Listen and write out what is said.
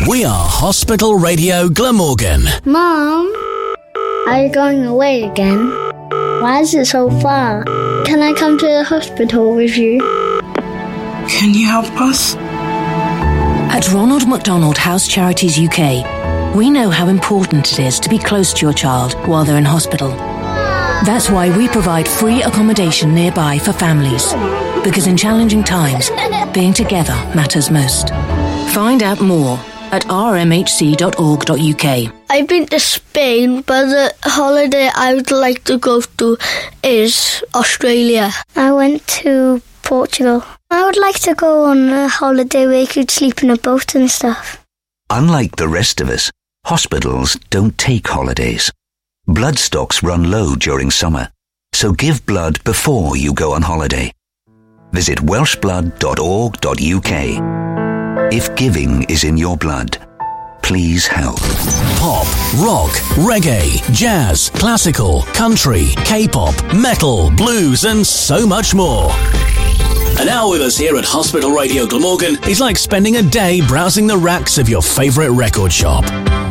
We are Hospital Radio Glamorgan. Mom, are you going away again? Why is it so far? Can I come to the hospital with you? Can you help us? At Ronald McDonald House Charities UK, we know how important it is to be close to your child while they're in hospital. That's why we provide free accommodation nearby for families, because in challenging times, being together matters most. Find out more at rmhc.org.uk. I've been to Spain, but the holiday I would like to go to is Australia. I went to Portugal. I would like to go on a holiday where you could sleep in a boat and stuff. Unlike the rest of us, hospitals don't take holidays. Blood stocks run low during summer, so give blood before you go on holiday. Visit welshblood.org.uk. If giving is in your blood, please help. Pop, rock, reggae, jazz, classical, country, K-pop, metal, blues and so much more. An hour with us here at Hospital Radio Glamorgan is like spending a day browsing the racks of your favourite record shop.